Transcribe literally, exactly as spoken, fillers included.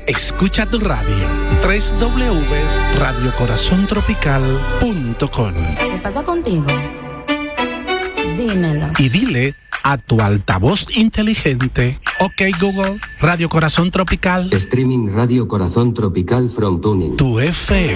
Escucha tu radio. tres w w w punto radio corazón tropical punto com. ¿Qué pasa contigo? Dímelo. Y dile a tu altavoz inteligente: ok Google, Radio Corazón Tropical. Streaming Radio Corazón Tropical from Tuning. Tu F M.